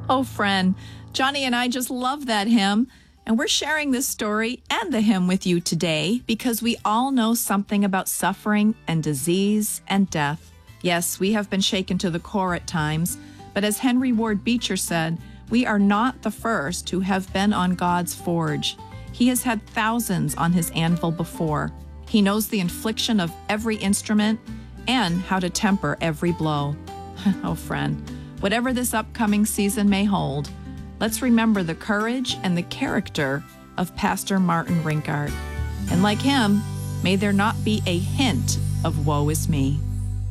Oh, friend, Johnny and I just love that hymn. And we're sharing this story and the hymn with you today because we all know something about suffering and disease and death. Yes, we have been shaken to the core at times, but as Henry Ward Beecher said, we are not the first who have been on God's forge. He has had thousands on his anvil before. He knows the infliction of every instrument and how to temper every blow. Oh, friend, whatever this upcoming season may hold, let's remember the courage and the character of Pastor Martin Rinkart. And like him, may there not be a hint of woe is me.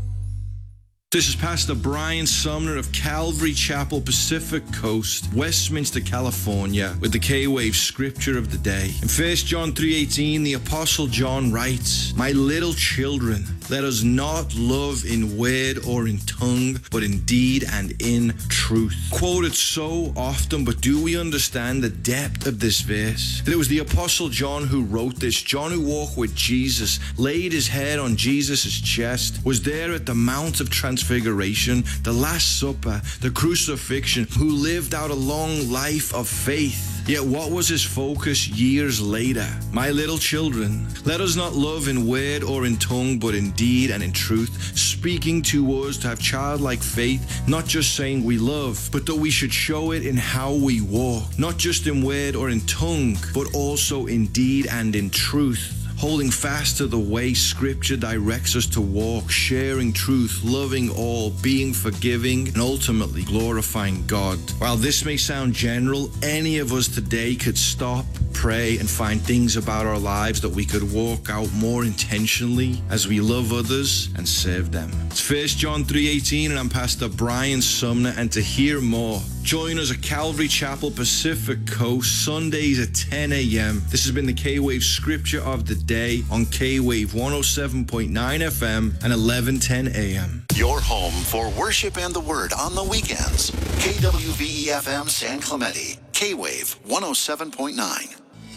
This is Pastor Brian Sumner of Calvary Chapel, Pacific Coast, Westminster, California, with the K-Wave Scripture of the day. In 1 John 3:18, the Apostle John writes, "My little children, let us not love in word or in tongue, but in deed and in truth." Quoted so often, but do we understand the depth of this verse? That it was the Apostle John who wrote this. John, who walked with Jesus, laid his head on Jesus' chest, was there at the Mount of Transfiguration, the Last Supper, the crucifixion, who lived out a long life of faith. Yet what was his focus years later? My little children, let us not love in word or in tongue, but in deed and in truth, speaking to us to have childlike faith, not just saying we love, but that we should show it in how we walk, not just in word or in tongue, but also in deed and in truth. Holding fast to the way Scripture directs us to walk, sharing truth, loving all, being forgiving, and ultimately glorifying God. While this may sound general, any of us today could stop, pray, and find things about our lives that we could walk out more intentionally as we love others and serve them. It's 1 John 3:18, and I'm Pastor Brian Sumner, and to hear more, join us at Calvary Chapel, Pacific Coast, Sundays at 10 a.m. This has been the K-Wave Scripture of the Day on K-Wave 107.9 FM and 1110 a.m. Your home for worship and the Word on the weekends. KWVE-FM San Clemente, K-Wave 107.9.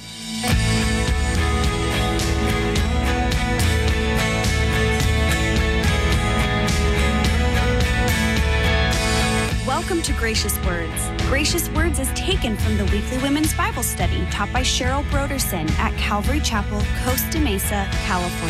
Welcome to Gracious Words. Gracious Words is taken from the weekly women's Bible study taught by Cheryl Broderson at Calvary Chapel, Costa Mesa, California.